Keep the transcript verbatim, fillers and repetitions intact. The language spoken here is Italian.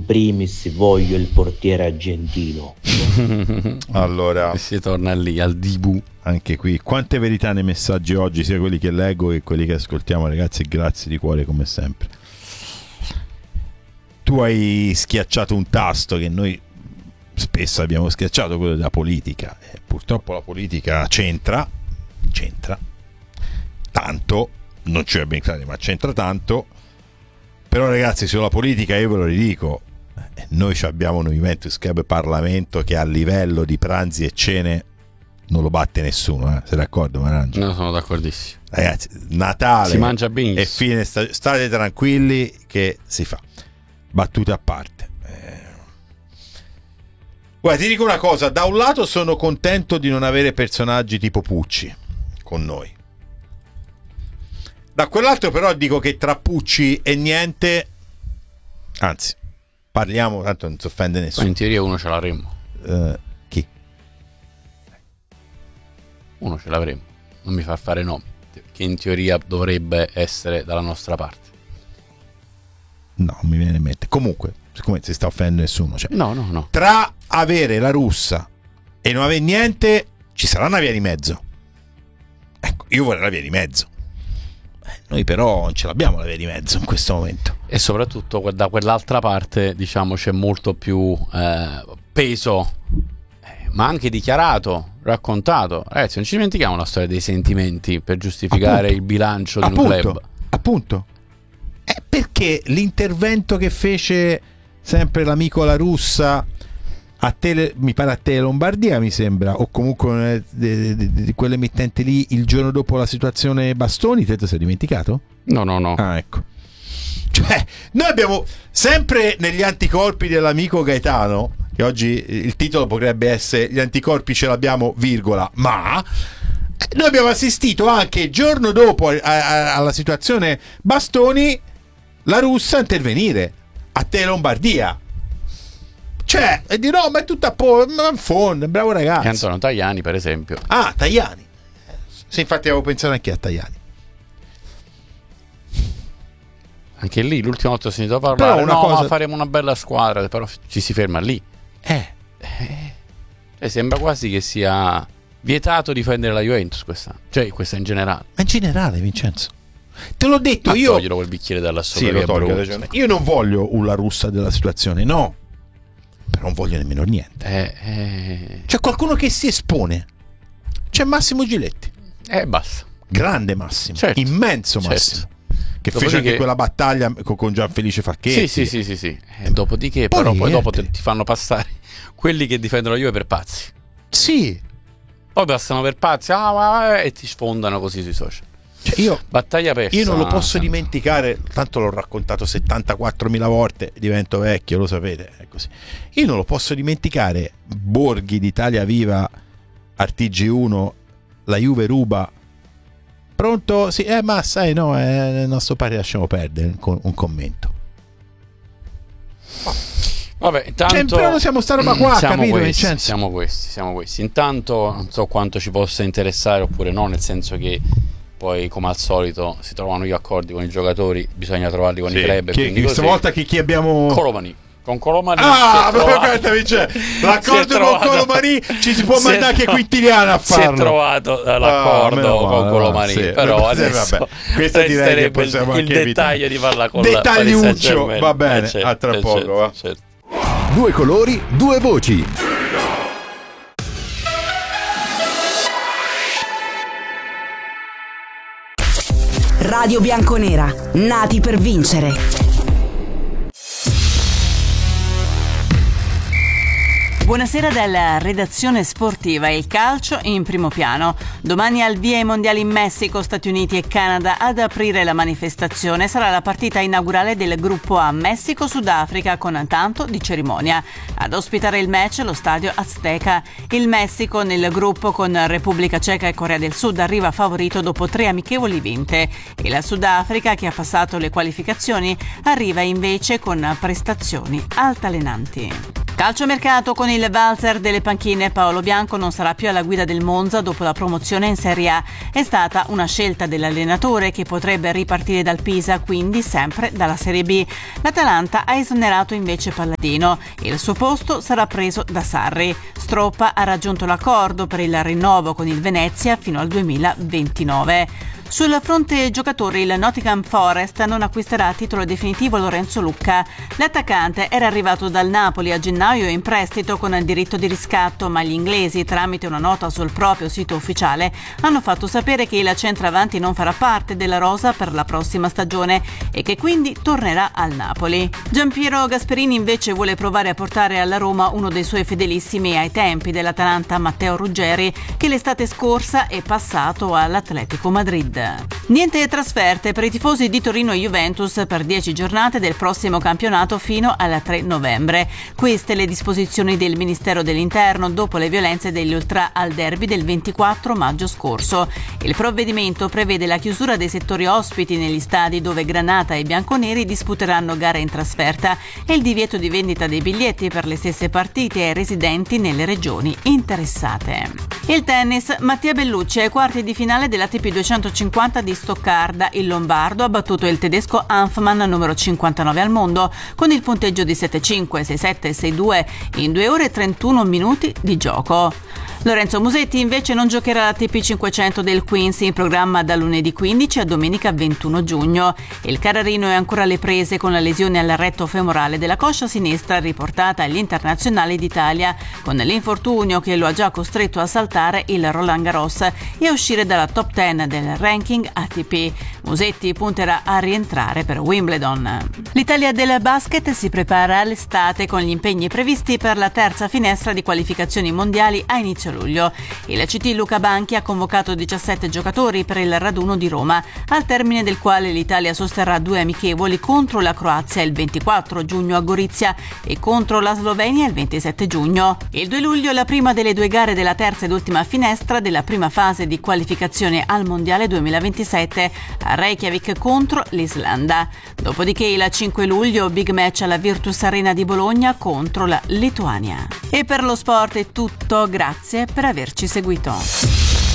primis voglio il portiere argentino. Allora, si torna lì al Dibu. Anche qui quante verità nei messaggi oggi, sia quelli che leggo che quelli che ascoltiamo, ragazzi, grazie di cuore come sempre. Tu hai schiacciato un tasto che noi spesso abbiamo schiacciato, quello della politica. Eh, purtroppo la politica c'entra c'entra tanto, non ci è ben chiaro, ma c'entra tanto. Però ragazzi, sulla politica io ve lo ridico, eh, noi abbiamo un Juventus Club Parlamento che a livello di pranzi e cene non lo batte nessuno, eh? Sei d'accordo, Marangia? No, sono d'accordissimo. Ragazzi, Natale si mangia benissimo e fine sta- state tranquilli che si fa. Battute a parte. Eh. Guarda, ti dico una cosa, da un lato sono contento di non avere personaggi tipo Pucci con noi. Da quell'altro però dico che tra Pucci e niente, anzi, parliamo, tanto non si offende nessuno. Ma in teoria uno ce l'avremmo. Uh, chi? Uno ce l'avremmo. Non mi fa fare nomi. Che in teoria dovrebbe essere dalla nostra parte. No, mi viene in mente. Comunque, siccome si sta offendendo nessuno, cioè, no, no, no. Tra avere la russa e non avere niente, ci sarà una via di mezzo. Ecco, io vorrei la via di mezzo. Noi però non ce l'abbiamo la via di mezzo in questo momento. E soprattutto da quell'altra parte, diciamo, c'è molto più eh, peso, eh, ma anche dichiarato, raccontato. Ragazzi, non ci dimentichiamo la storia dei sentimenti per giustificare appunto il bilancio di un club. Appunto. È perché l'intervento che fece sempre l'amico La Russa a tele, mi pare a Tele Lombardia, mi sembra, o comunque di quell'emittente lì, il giorno dopo la situazione Bastoni, te ti sei dimenticato? No, no, no. Ah, ecco. Cioè, noi abbiamo sempre negli anticorpi dell'amico Gaetano, che oggi il titolo potrebbe essere gli anticorpi ce l'abbiamo, virgola, ma noi abbiamo assistito anche il giorno dopo a, a, alla situazione Bastoni La Russa a intervenire a Tele Lombardia. Cioè, e di no, ma è tutta po' fondo, bravo ragazzo. E Antonio Tajani, per esempio. Ah, Tajani. Sì, infatti avevo pensato anche a Tajani. Anche lì l'ultima volta ho sentito parlare, no, cosa... ma faremo una bella squadra, però ci si ferma lì. Eh. eh. Cioè, sembra quasi che sia vietato difendere la Juventus quest'anno. Cioè, questa in generale. Ma in generale, Vincenzo. Te l'ho detto ma io. Toglielo quel bicchiere dalla sopra. Sì, lo tolgo, io non voglio una russa della situazione, no. Però non voglio nemmeno niente. Eh, eh. C'è qualcuno che si espone. C'è Massimo Giletti. Eh, basta. Grande Massimo. Certo. Immenso Massimo. Certo. Che Dopodiché... fece anche quella battaglia con Gianfelice Facchetti. Sì, sì, sì, sì, sì. E dopodiché, poi però poi dopo te, ti fanno passare quelli che difendono la Juve per pazzi. Sì. Poi passano per pazzi ah, ma, e ti sfondano così sui social. Cioè io, battaglia persa. Io non lo posso dimenticare, tanto l'ho raccontato settantaquattromila volte, divento vecchio, lo sapete, è così. Io non lo posso dimenticare Borghi di Italia Viva al T G uno, la Juve ruba. Pronto? Sì, eh, ma sai, no, eh, il nostro pari lasciamo perdere un, un commento. Vabbè, intanto cioè, però non siamo sta roba qua, siamo capito? Questi, siamo questi, siamo questi. Intanto non so quanto ci possa interessare oppure no, nel senso che poi come al solito si trovano gli accordi con i giocatori, bisogna trovarli con sì. i club. Chi, quindi questa volta chi, chi abbiamo? Colomani. Con Colomani ah, però cioè, l'accordo con Colomani ci si può si mandare anche Quintiliano a farlo. Si è trovato l'accordo ah, con Colomani, sì. però adesso vabbè, questo direi che possiamo il, il dettaglio di farla con dettagliuccio, va bene, eh, certo, a tra eh, poco certo, va. Certo. Due colori, due voci. Radio Bianconera, nati per vincere. Buonasera dalla redazione sportiva. Il calcio in primo piano. Domani al via i mondiali in Messico, Stati Uniti e Canada. Ad aprire la manifestazione sarà la partita inaugurale del gruppo A Messico-Sudafrica con tanto di cerimonia. Ad ospitare il match lo stadio Azteca. Il Messico nel gruppo con Repubblica Ceca e Corea del Sud arriva favorito dopo tre amichevoli vinte. E la Sudafrica, che ha passato le qualificazioni, arriva invece con prestazioni altalenanti. Calciomercato con il valzer delle panchine. Paolo Bianco non sarà più alla guida del Monza dopo la promozione in Serie A. È stata una scelta dell'allenatore che potrebbe ripartire dal Pisa, quindi sempre dalla Serie B. L'Atalanta ha esonerato invece Palladino. Il suo posto sarà preso da Sarri. Stroppa ha raggiunto l'accordo per il rinnovo con il Venezia fino al duemilaventinove. Sul fronte giocatori, il Nottingham Forest non acquisterà a titolo definitivo Lorenzo Lucca. L'attaccante era arrivato dal Napoli a gennaio in prestito con il diritto di riscatto, ma gli inglesi, tramite una nota sul proprio sito ufficiale, hanno fatto sapere che il centravanti non farà parte della rosa per la prossima stagione e che quindi tornerà al Napoli. Giampiero Gasperini invece vuole provare a portare alla Roma uno dei suoi fedelissimi ai tempi dell'Atalanta, Matteo Ruggeri, che l'estate scorsa è passato all'Atletico Madrid. Niente trasferte per i tifosi di Torino e Juventus per dieci giornate del prossimo campionato fino al tre novembre. Queste le disposizioni del Ministero dell'Interno dopo le violenze degli ultra al derby del ventiquattro maggio scorso. Il provvedimento prevede la chiusura dei settori ospiti negli stadi dove Granata e Bianconeri disputeranno gare in trasferta e il divieto di vendita dei biglietti per le stesse partite ai residenti nelle regioni interessate. Il tennis, Mattia Bellucci ai quarti di finale dell'A T P duecentocinquanta di Stoccarda. Il lombardo ha battuto il tedesco Hanfmann, numero cinquantanove al mondo, con il punteggio di sette cinque, sei sette e sei due in due ore e trentuno minuti di gioco. Lorenzo Musetti invece non giocherà l'A T P cinquecento del Queens, in programma da lunedì quindici a domenica ventuno giugno. Il carrarino è ancora alle prese con la lesione al retto femorale della coscia sinistra riportata agli internazionali d'Italia, con l'infortunio che lo ha già costretto a saltare il Roland Garros e a uscire dalla top dieci del ranking A T P. Musetti punterà a rientrare per Wimbledon. L'Italia del basket si prepara all'estate con gli impegni previsti per la terza finestra di qualificazioni mondiali a inizio luglio. Il C T Luca Banchi ha convocato diciassette giocatori per il raduno di Roma, al termine del quale l'Italia sosterrà due amichevoli contro la Croazia il ventiquattro giugno a Gorizia e contro la Slovenia il ventisette giugno. Il due luglio la prima delle due gare della terza ed ultima finestra della prima fase di qualificazione al Mondiale duemilaventisette a Reykjavik contro l'Islanda. Dopodiché il cinque luglio big match alla Virtus Arena di Bologna contro la Lituania. E per lo sport è tutto, grazie per averci seguito.